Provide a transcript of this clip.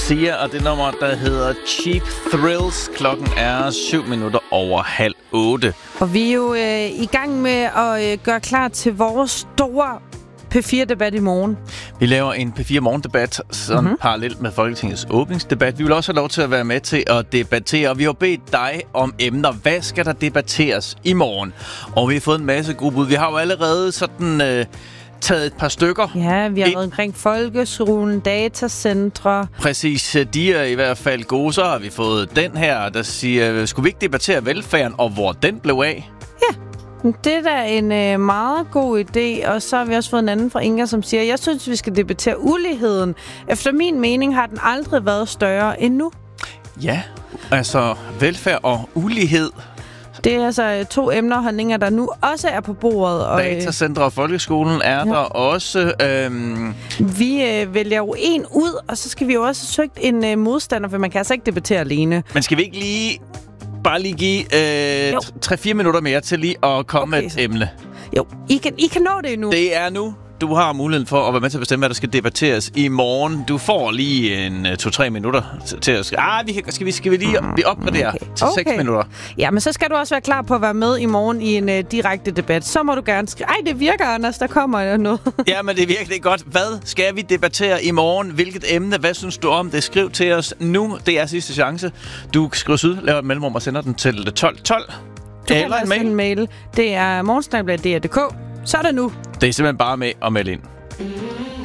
Sia, og det nummer, der hedder Cheap Thrills. Klokken er 7:07. Og vi er jo i gang med at gøre klar til vores store P4-debat i morgen. Vi laver en P4-morgendebat, sådan parallelt med Folketingets åbningsdebat. Vi vil også have lov til at være med til at debattere, og vi har bedt dig om emner. Hvad skal der debatteres i morgen? Og vi har fået en masse gode bud. Vi har jo allerede sådan taget et par stykker. Ja, vi har været omkring folkeskolen, datacentre. Præcis, de er i hvert fald gode. Så har vi fået den her, der siger, skulle vi ikke debattere velfærden, og hvor den blev af? Ja, det er da en meget god idé. Og så har vi også fået en anden fra Inga, som siger, jeg synes, vi skal debattere uligheden. Efter min mening har den aldrig været større end nu. Ja, altså velfærd og ulighed. Det er altså to emner og holdninger, der nu også er på bordet. Og Datacentre og folkeskolen er der også. Vi vælger jo en ud, og så skal vi jo også have søgt en modstander, for man kan altså ikke debattere alene. Men skal vi ikke bare lige give 3-4 minutter mere til lige at komme med et emne? Jo, I kan nå det nu. Det er nu. Du har muligheden for at være med til at bestemme, hvad der skal debatteres i morgen. Du får lige en 2-3 minutter til at... Skal vi lige opgradere til 6 minutter? Ja, men så skal du også være klar på at være med i morgen i en direkte debat. Så må du gerne skrive... Ej, det virker, Anders. Der kommer noget. Ja, men det virker godt. Hvad skal vi debattere i morgen? Hvilket emne? Hvad synes du om det? Skriv til os nu. Det er sidste chance. Du skriver ud, laver et mellemrum og sender den til 1212. Du kan sende en mail. Det er morgensnabel.dr.dk. Så er det nu. Det er simpelthen bare med at melde ind.